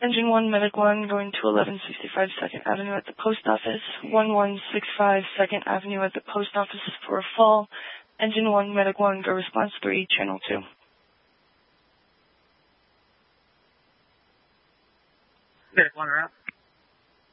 Engine 1, Medic 1, going to 1165 2nd Avenue at the Post Office. 1165 2nd Avenue at the Post Office for a fall. Engine 1, Medic 1, go response 3, Channel 2. Medic 1, route.